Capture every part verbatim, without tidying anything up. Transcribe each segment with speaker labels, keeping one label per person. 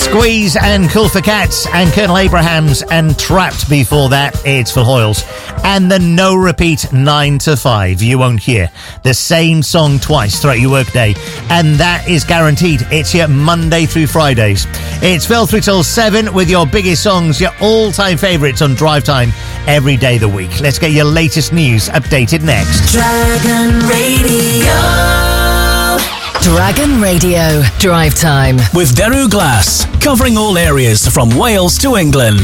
Speaker 1: Squeeze and Cool for Cats and Colonel Abrahams and Trapped before that. It's Phil Hoyles. And the no repeat nine to five. You won't hear the same song twice throughout your workday. And that is guaranteed. It's here Monday through Fridays. It's Phil three till seven with your biggest songs, your all-time favourites on Drive Time every day of the week. Let's get your latest news updated next.
Speaker 2: Dragon Radio. Dragon Radio Drive Time
Speaker 3: with Daru Glass, covering all areas from Wales to England.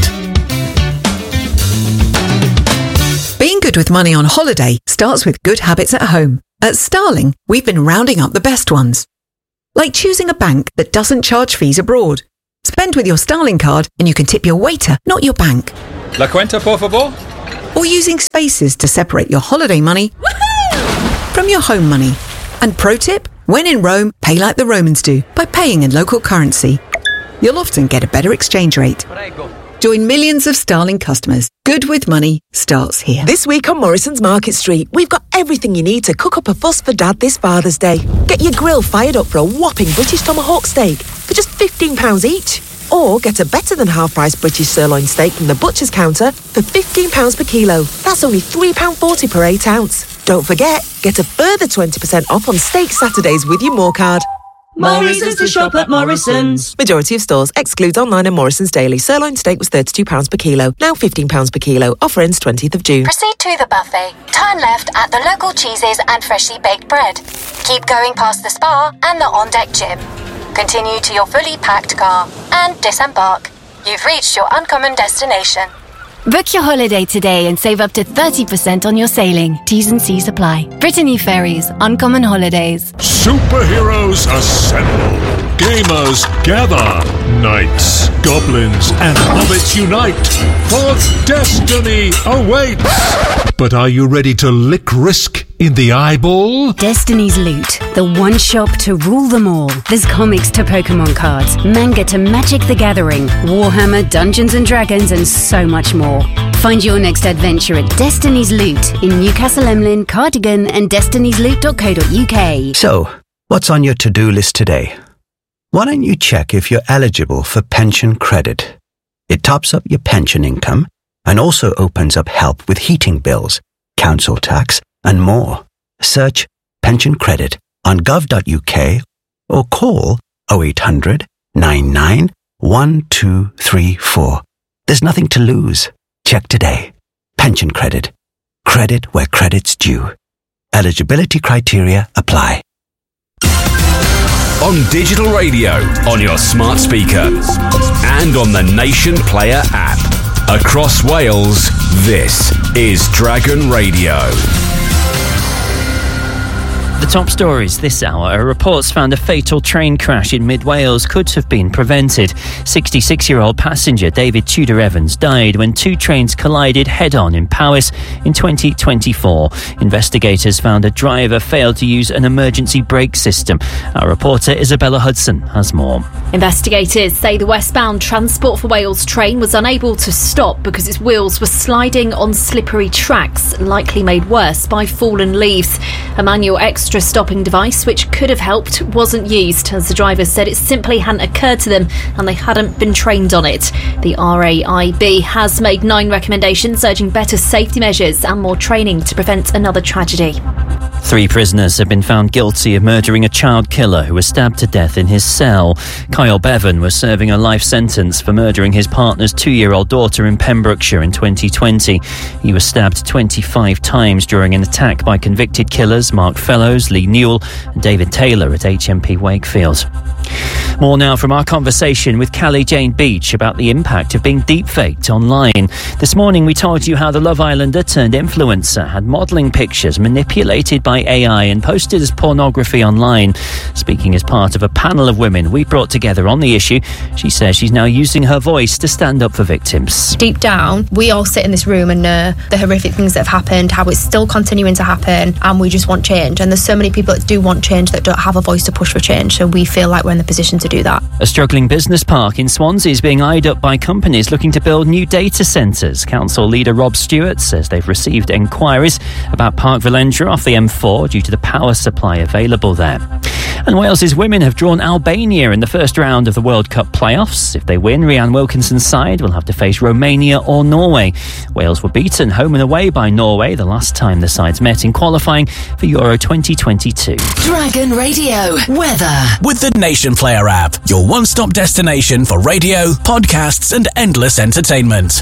Speaker 4: Being good with money on holiday starts with good habits at home. At Starling, we've been rounding up the best ones. Like choosing a bank that doesn't charge fees abroad. Spend with your Starling card and you can tip your waiter, not your bank.
Speaker 5: La cuenta, por favor?
Speaker 4: Or using spaces to separate your holiday money Woohoo! From your home money. And pro tip, when in Rome, pay like the Romans do, by paying in local currency. You'll often get a better exchange rate. Join millions of Starling customers. Good with money starts here.
Speaker 6: This week on Morrison's Market Street, we've got everything you need to cook up a fuss for Dad this Father's Day. Get your grill fired up for a whopping British tomahawk steak for just fifteen pounds each. Or get a better than half-price British sirloin steak from the butcher's counter for fifteen pounds per kilo. That's only three pounds forty per eight ounce. Don't forget, get a further twenty percent off on Steak Saturdays with your More card.
Speaker 2: More reasons to shop at Morrison's.
Speaker 6: Majority of stores, excludes online and Morrison's daily. Sirloin steak was thirty-two pounds per kilo, now fifteen pounds per kilo. Offer ends twentieth of June.
Speaker 7: Proceed to the buffet. Turn left at the local cheeses and freshly baked bread. Keep going past the spa and the on-deck gym. Continue to your fully packed car and disembark. You've reached your uncommon destination.
Speaker 8: Book your holiday today and save up to thirty percent on your sailing. T's and C's apply. Brittany Ferries, Uncommon Holidays.
Speaker 9: Superheroes assemble. Gamers gather. Knights, goblins, and hobbits unite. For destiny awaits. But are you ready to lick risk in the eyeball?
Speaker 8: Destiny's Loot, the one shop to rule them all. There's comics to Pokemon cards, manga to Magic the Gathering, Warhammer, Dungeons and Dragons, and so much more. Find your next adventure at Destiny's Loot in Newcastle Emlyn, Cardigan, and destinies loot dot co dot uk.
Speaker 10: So, what's on your to-do list today? Why don't you check if you're eligible for pension credit? It tops up your pension income and also opens up help with heating bills, council tax, and more. Search pension credit on gov dot uk or call oh eight hundred, nine nine, one two three four. There's nothing to lose. Check today. Pension credit. Credit where credit's due. Eligibility criteria apply.
Speaker 11: On digital radio, on your smart speaker, and on the Nation Player app. Across Wales, this is Dragon Radio.
Speaker 12: The top stories this hour. Reports found a fatal train crash in mid-Wales could have been prevented. sixty-six-year-old passenger David Tudor Evans died when two trains collided head-on in Powys in twenty twenty-four. Investigators found a driver failed to use an emergency brake system. Our reporter Isabella Hudson has more.
Speaker 13: Investigators say the westbound Transport for Wales train was unable to stop because its wheels were sliding on slippery tracks, likely made worse by fallen leaves. A manual extra stopping device, which could have helped, wasn't used, as the driver said it simply hadn't occurred to them and they hadn't been trained on it. The R A I B has made nine recommendations urging better safety measures and more training to prevent another tragedy.
Speaker 12: Three prisoners have been found guilty of murdering a child killer who was stabbed to death in his cell. Kyle Bevan was serving a life sentence for murdering his partner's two-year-old daughter in Pembrokeshire in twenty twenty. He was stabbed twenty-five times during an attack by convicted killers Mark Fellows, Lee Newell and David Taylor at H M P Wakefield. More now from our conversation with Callie Jane Beach about the impact of being deepfaked online. This morning we told you how the Love Islander turned influencer had modelling pictures manipulated by A I and posted as pornography online. Speaking as part of a panel of women we brought together on the issue, she says she's now using her voice to stand up for victims.
Speaker 14: Deep down, we all sit in this room and know the horrific things that have happened, how it's still continuing to happen, and we just want change. And there's so many people that do want change that don't have a voice to push for change, so we feel like we're in the position to to do that.
Speaker 12: A struggling business park in Swansea is being eyed up by companies looking to build new data centres. Council leader Rob Stewart says they've received enquiries about Park Vilendra off the M four due to the power supply available there. And Wales's women have drawn Albania in the first round of the World Cup playoffs. If they win, Rhian Wilkinson's side will have to face Romania or Norway. Wales were beaten home and away by Norway the last time the sides met in qualifying for Euro twenty twenty-two.
Speaker 2: Dragon Radio weather.
Speaker 3: With the Nation Player app, your one-stop destination for radio, podcasts and endless entertainment.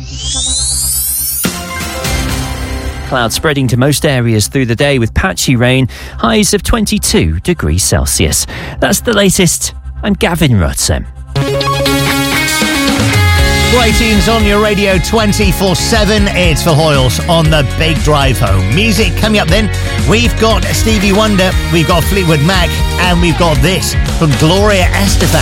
Speaker 12: Clouds spreading to most areas through the day with patchy rain, highs of twenty-two degrees Celsius. That's the latest. I'm Gavin Rutzen.
Speaker 1: Great tunes on your radio twenty-four seven. It's for Hoyles on the big drive home. Music coming up then. We've got Stevie Wonder, we've got Fleetwood Mac, and we've got this from Gloria Estefan.